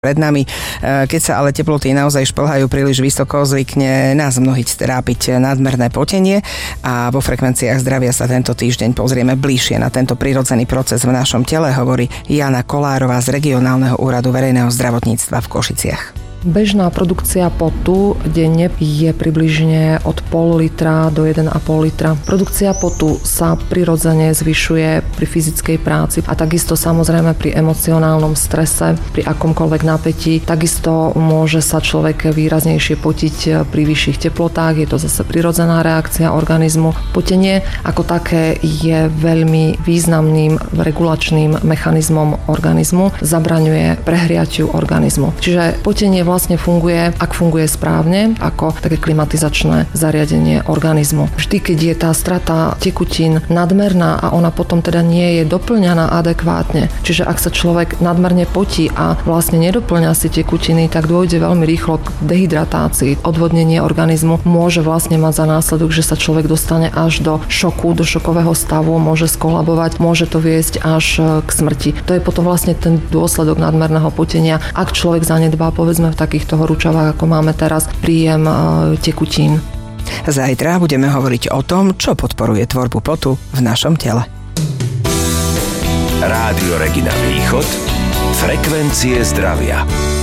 pred nami. Keď sa ale teploty naozaj šplhajú príliš vysoko, zvykne nás mnohých trápiť nadmerné potenie a vo frekvenciách zdravia sa tento týždeň pozrieme bližšie na tento prirodzený proces v našom tele, hovorí Jana Kolárová z Regionálneho úradu verejného zdravotníctva v Košiciach. Bežná produkcia potu denne je približne od 0,5 litra do 1,5 litra. Produkcia potu sa prirodzene zvyšuje pri fyzickej práci a takisto samozrejme pri emocionálnom strese, pri akomkoľvek napätí. Takisto môže sa človek výraznejšie potiť pri vyšších teplotách, je to zase prirodzená reakcia organizmu. Potenie ako také je veľmi významným regulačným mechanizmom organizmu, zabraňuje prehriatiu organizmu. Čiže potenie vlastne funguje, ak funguje správne, ako také klimatizačné zariadenie organizmu. Vždy, keď je tá strata tekutín nadmerná a ona potom teda nie je doplňaná adekvátne, čiže ak sa človek nadmerne potí a vlastne nedoplňa si tekutiny, tak dôjde veľmi rýchlo k dehydratácii. Odvodnenie organizmu môže vlastne mať za následok, že sa človek dostane až do šoku, do šokového stavu, môže skolabovať, môže to viesť až k smrti. To je potom vlastne ten dôsledok nadmerného potenia, ak človek zanedbá, povedzme v takýchto horúčavách, ako máme teraz, príjem tekutín. Zajtra budeme hovoriť o tom, čo podporuje tvorbu potu v našom tele. Rádio Regina Východ, frekvencie zdravia.